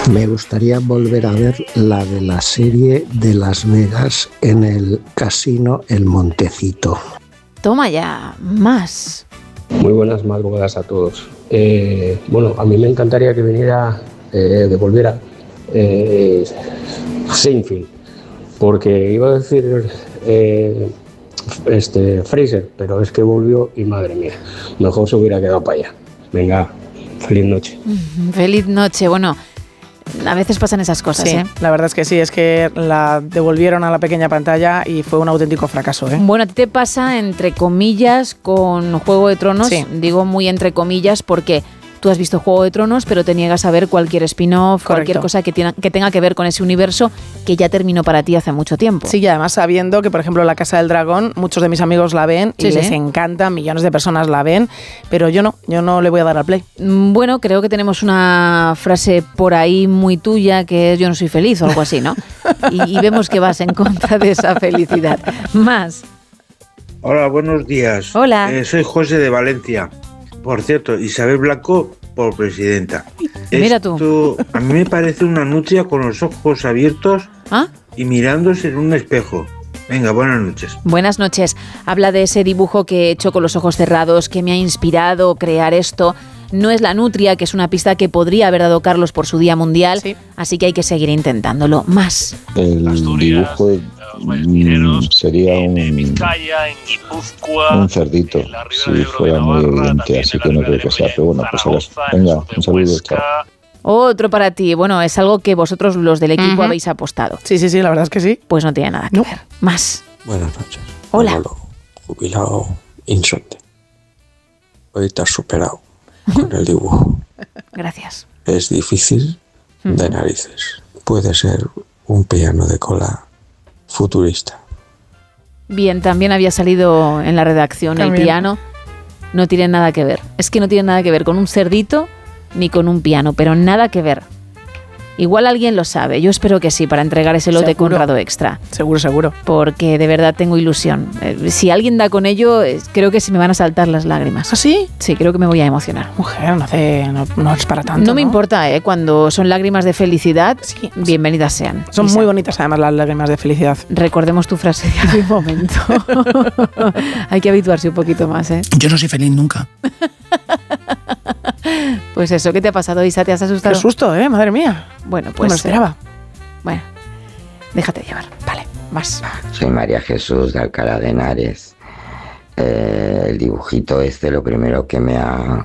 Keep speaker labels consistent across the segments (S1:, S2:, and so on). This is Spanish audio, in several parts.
S1: Me gustaría volver a ver la de la serie de Las Vegas en el casino El Montecito.
S2: Toma ya, más.
S3: Muy buenas madrugadas a todos. Bueno, a mí me encantaría que viniera, devolviera Seinfeld, porque iba a decir Fraser, pero es que volvió y madre mía, mejor se hubiera quedado para allá. Venga, feliz noche.
S2: Feliz noche. Bueno, a veces pasan esas cosas,
S4: Sí, la verdad es que sí, es que la devolvieron a la pequeña pantalla y fue un auténtico fracaso, ¿eh?
S2: Bueno, a ti te pasa entre comillas con Juego de Tronos,
S4: Sí.
S2: digo muy entre comillas porque tú has visto Juego de Tronos, pero te niegas a ver cualquier spin-off, cualquier
S4: Correcto.
S2: cosa que tenga que ver con ese universo que ya terminó para ti hace mucho tiempo.
S4: Sí, y además sabiendo que, por ejemplo, La Casa del Dragón, muchos de mis amigos la ven y
S2: Sí,
S4: les
S2: sí.
S4: encanta, millones de personas la ven, pero yo no le voy a dar al play.
S2: Bueno, creo que tenemos una frase por ahí muy tuya que es yo no soy feliz o algo así, ¿no? Y vemos que vas en contra de esa felicidad. Más.
S5: Hola, buenos días.
S2: Hola.
S5: Soy José de Valencia. Por cierto, Isabel Blanco por presidenta.
S2: Mira tú.
S5: Esto a mí me parece una nutria con los ojos abiertos
S2: ¿Ah?
S5: y mirándose en un espejo. Venga, buenas noches.
S2: Buenas noches. Habla de ese dibujo que he hecho con los ojos cerrados, que me ha inspirado crear esto. No es la nutria, que es una pista que podría haber dado Carlos por su Día Mundial,
S4: Sí.
S2: así que hay que seguir intentándolo. Más.
S6: El dibujo sería un cerdito, si fuera muy evidente, así que no creo que sea, pero bueno, pues a ver. Venga, un saludo, chao.
S2: Otro para ti. Bueno, es algo que vosotros, los del equipo, habéis apostado.
S4: Sí, la verdad es que sí.
S2: Pues no tiene nada que
S4: No.
S2: ver. Más.
S7: Buenas noches.
S2: Hola.
S7: Manolo, jubilado insomne. Hoy te has superado con el dibujo.
S2: Gracias.
S7: Es difícil de narices. Puede ser un piano de cola futurista.
S2: Bien, también había salido en la redacción
S4: También.
S2: el piano. No tiene nada que ver. Es que no tiene nada que ver con un cerdito ni con un piano, pero nada que ver. Igual alguien lo sabe. Yo espero que sí, para entregar ese lote
S4: Seguro.
S2: Conrado Extra.
S4: Seguro.
S2: Porque de verdad tengo ilusión. Si alguien da con ello, creo que se me van a saltar las lágrimas.
S4: ¿Ah, sí?
S2: Sí, creo que me voy a emocionar.
S4: Mujer, no es para tanto.
S2: No me importa, cuando son lágrimas de felicidad,
S4: Sí.
S2: bienvenidas sean.
S4: Son
S2: Isa,
S4: muy bonitas además las lágrimas de felicidad.
S2: recordemos tu frase de hace un momento. Hay que habituarse un poquito más, ¿eh?
S8: Yo no soy feliz nunca.
S2: Pues eso, ¿qué te ha pasado, Isa? ¿Te has asustado?
S4: Qué susto, madre mía.
S2: Bueno,
S4: No
S2: pues...
S4: me lo esperaba.
S2: Bueno, déjate llevar. Vale, más.
S9: Soy María Jesús de Alcalá de Henares. El dibujito lo primero que me ha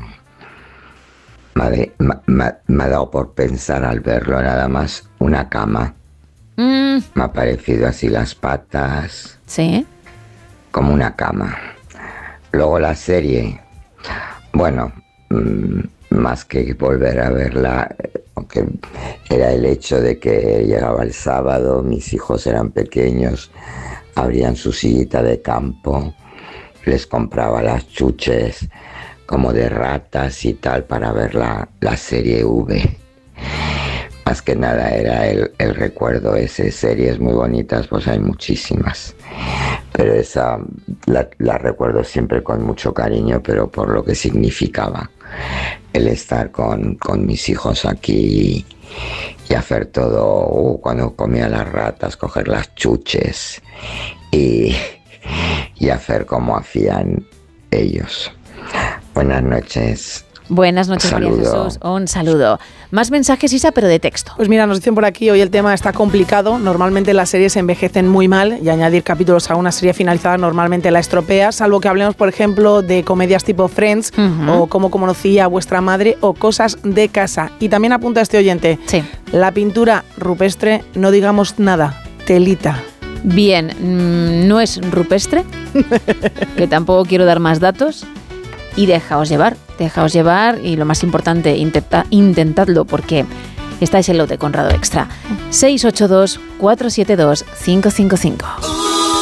S9: dado por pensar al verlo nada más una cama. Me ha parecido así las patas,
S2: Sí.
S9: como una cama. Luego la serie, bueno, más que volver a verla, aunque era el hecho de que llegaba el sábado, mis hijos eran pequeños, abrían su sillita de campo, les compraba las chuches como de ratas y tal para ver la serie V. Más que nada era el recuerdo ese. Series muy bonitas, pues hay muchísimas, pero esa la recuerdo siempre con mucho cariño, pero por lo que significaba el estar con mis hijos aquí y hacer todo, cuando comía las ratas, coger las chuches y hacer como hacían ellos. Buenas noches.
S2: Buenas noches, María
S9: Saludo.
S2: Jesús. Un saludo. Más mensajes, Isa, pero de texto.
S4: Pues mira, nos dicen por aquí, hoy el tema está complicado. Normalmente las series envejecen muy mal y añadir capítulos a una serie finalizada normalmente la estropea, salvo que hablemos, por ejemplo, de comedias tipo Friends o Cómo conocí a vuestra madre o Cosas de casa. Y también apunta este oyente,
S2: Sí.
S4: la pintura rupestre, no digamos nada, telita.
S2: Bien, no es rupestre, que tampoco quiero dar más datos. Y dejaos llevar y lo más importante, intentadlo porque estáis en lote Conrado Extra. 682 472 555.